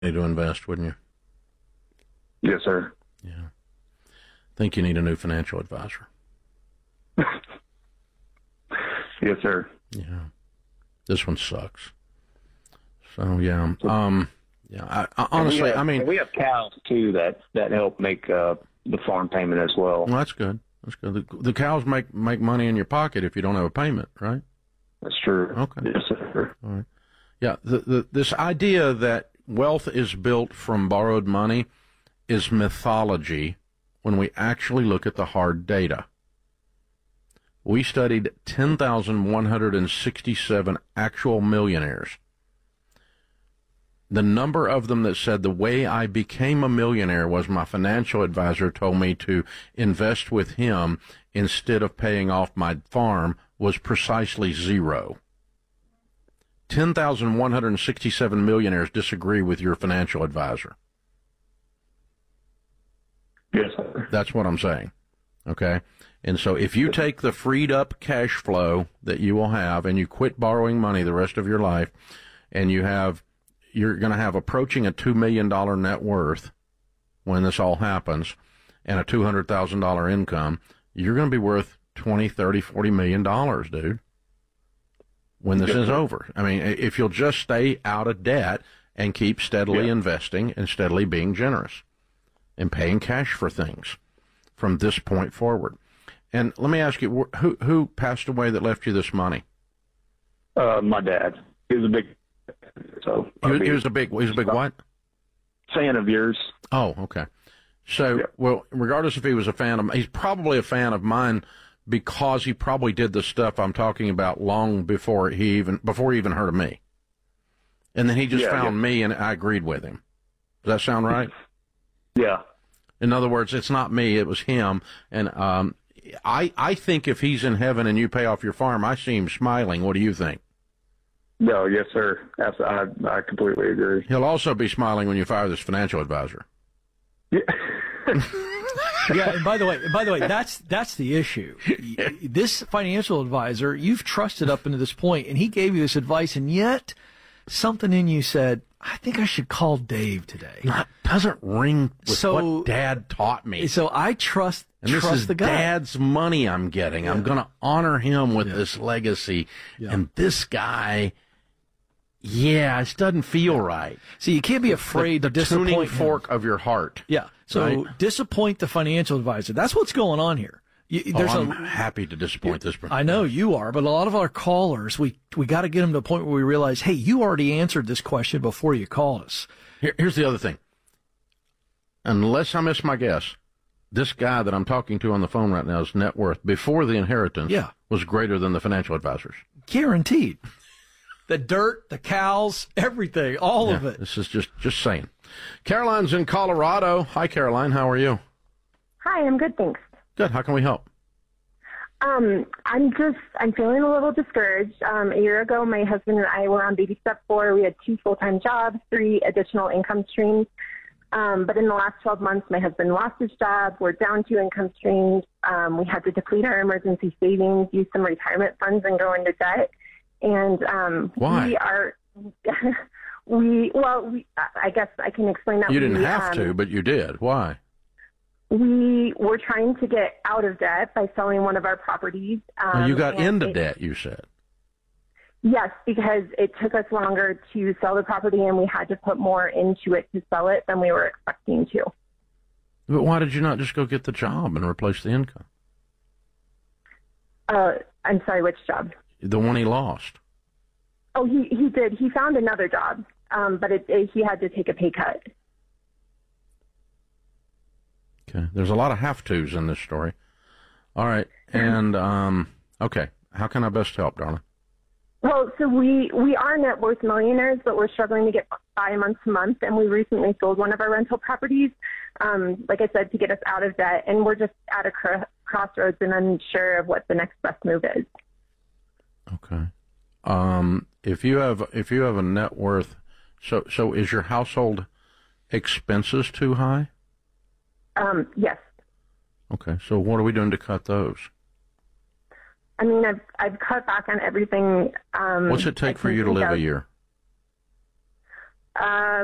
to invest, wouldn't you? Yes, sir. Yeah. Think you need a new financial advisor. Yes, sir. Yeah. This one sucks. So, yeah. Yeah. I honestly, we have cows too that help make the farm payment as well. Well, that's good. That's good. The cows make money in your pocket if you don't have a payment, right? That's true. Okay. Yes, sir. All right. Yeah. This idea that wealth is built from borrowed money is mythology when we actually look at the hard data. We studied 10,167 actual millionaires. The number of them that said the way I became a millionaire was my financial advisor told me to invest with him instead of paying off my farm was precisely 0. 10,167 millionaires disagree with your financial advisor. Yes, sir. That's what I'm saying. Okay? And so if you take the freed up cash flow that you will have and you quit borrowing money the rest of your life and you're going to have approaching a $2 million net worth when this all happens and a $200,000 income, you're going to be worth $20, $30, $40 million, dude, when this is over. I mean, if you'll just stay out of debt and keep steadily investing and steadily being generous and paying cash for things from this point forward. And let me ask you, who passed away that left you this money? My dad. He was a big. So he was a big what? Fan of yours. Oh, okay. So, well, regardless if he was a fan of, he's probably a fan of mine because he probably did the stuff I'm talking about long before he even heard of me. And then he just found me and I agreed with him. Does that sound right? Yeah. In other words, it's not me, it was him. And I think if he's in heaven and you pay off your farm, I see him smiling. What do you think? No, yes, sir. I completely agree. He'll also be smiling when you fire this financial advisor. Yeah. Yeah, and by the way, that's the issue. This financial advisor, you've trusted up into this point, and he gave you this advice, and yet something in you said, I think I should call Dave today. That doesn't ring with what Dad taught me. So I trust this is the guy. Dad's money I'm getting. I'm going to honor him with this legacy. And this guy, it doesn't feel right. So you can't be afraid to disappoint tuning fork of your heart. Yeah. So disappoint the financial advisor. That's what's going on here. I'm happy to disappoint this person. I know you are, but a lot of our callers, we got to get them to the point where we realize, hey, you already answered this question before you called us. Here's the other thing. Unless I miss my guess, this guy that I'm talking to on the phone right now's net worth before the inheritance was greater than the financial advisors. Guaranteed. The dirt, the cows, everything, all of it. This is just saying. Caroline's in Colorado. Hi, Caroline. How are you? Hi, I'm good, thanks. Good. How can we help? I'm feeling a little discouraged. A year ago, my husband and I were on baby step 4. We had 2 full-time jobs, 3 additional income streams. But in the last 12 months, my husband lost his job. We're down 2 income streams. We had to deplete our emergency savings, use some retirement funds, and go into debt. And why? I guess I can explain that. You didn't have to, but you did. Why? We were trying to get out of debt by selling one of our properties. You got into debt, you said. Yes, because it took us longer to sell the property and we had to put more into it to sell it than we were expecting to. But why did you not just go get the job and replace the income? I'm sorry, which job? The one he lost. Oh, he did. He found another job, but he had to take a pay cut. Okay. There's a lot of have-tos in this story. All right. And, okay. How can I best help, darling? Well, so we are net worth millionaires, but we're struggling to get by month to month, and we recently sold one of our rental properties, like I said, to get us out of debt, and we're just at a crossroads and unsure of what the next best move is. Okay. If you have a net worth, so is your household expenses too high? Yes. Okay. So what are we doing to cut those? I mean, I've cut back on everything. What's it take for you to live a year?